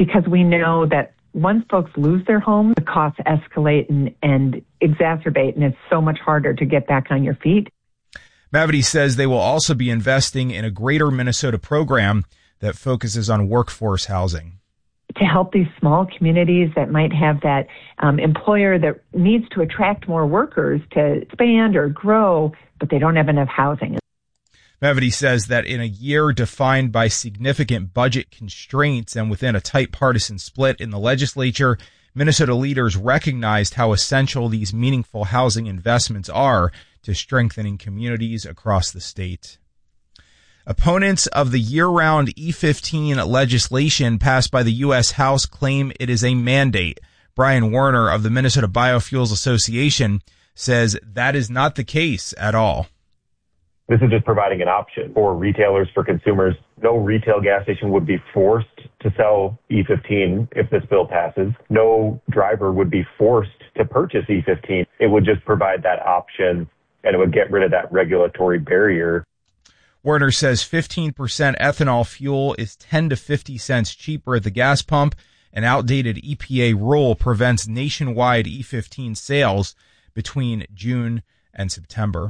because we know that once folks lose their homes, the costs escalate and exacerbate, and it's so much harder to get back on your feet. Mavity says they will also be investing in a Greater Minnesota program that focuses on workforce housing. To help these small communities that might have that employer that needs to attract more workers to expand or grow, but they don't have enough housing. Mavity says that in a year defined by significant budget constraints and within a tight partisan split in the legislature, Minnesota leaders recognized how essential these meaningful housing investments are to strengthening communities across the state. Opponents of the year-round E15 legislation passed by the U.S. House claim it is a mandate. Brian Warner of the Minnesota Biofuels Association says that is not the case at all. This is just providing an option for retailers, for consumers. No retail gas station would be forced to sell E15 if this bill passes. No driver would be forced to purchase E15. It would just provide that option, and it would get rid of that regulatory barrier. Werner says 15% ethanol fuel is 10 to 50 cents cheaper at the gas pump. An outdated EPA rule prevents nationwide E15 sales between June and September.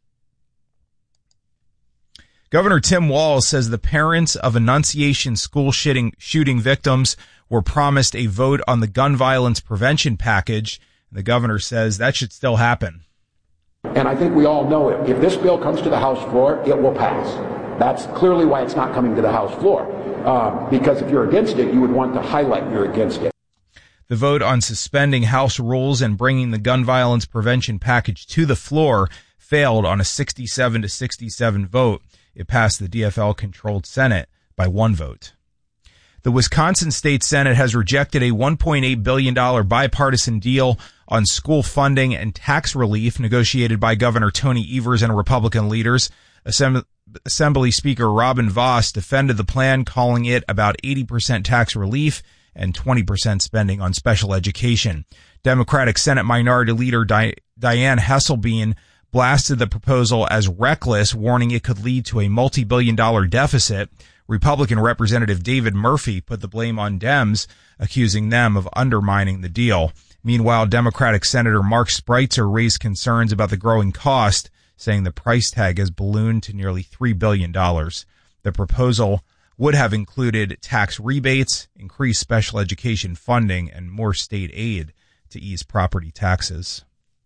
Governor Tim Walz says the parents of Annunciation school shooting victims were promised a vote on the gun violence prevention package. The governor says that should still happen. And I think we all know it. If this bill comes to the House floor, it will pass. That's clearly why it's not coming to the House floor. Because if you're against it, you would want to highlight you're against it. The vote on suspending House rules and bringing the gun violence prevention package to the floor failed on a 67 to 67 vote. It passed the DFL-controlled Senate by 1 vote. The Wisconsin State Senate has rejected a $1.8 billion bipartisan deal on school funding and tax relief negotiated by Governor Tony Evers and Republican leaders. Assembly Speaker Robin Vos defended the plan, calling it about 80% tax relief and 20% spending on special education. Democratic Senate Minority Leader Dianne Hesselbein blasted the proposal as reckless, warning it could lead to a multi-billion-dollar deficit. Republican Representative David Murphy put the blame on Dems, accusing them of undermining the deal. Meanwhile, Democratic Senator Mark Spreitzer raised concerns about the growing cost, saying the price tag has ballooned to nearly $3 billion. The proposal would have included tax rebates, increased special education funding, and more state aid to ease property taxes.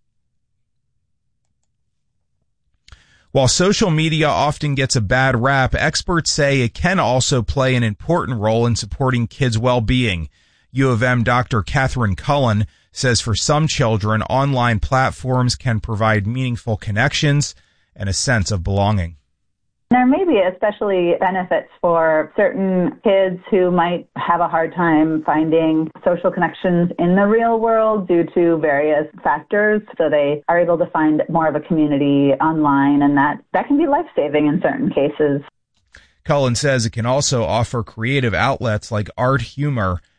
While social media often gets a bad rap, experts say it can also play an important role in supporting kids' well-being. U of M Dr. Catherine Cullen says for some children, online platforms can provide meaningful connections and a sense of belonging. There may be especially benefits for certain kids who might have a hard time finding social connections in the real world due to various factors. So they are able to find more of a community online, and that can be life-saving in certain cases. Cullen says it can also offer creative outlets like art, humor,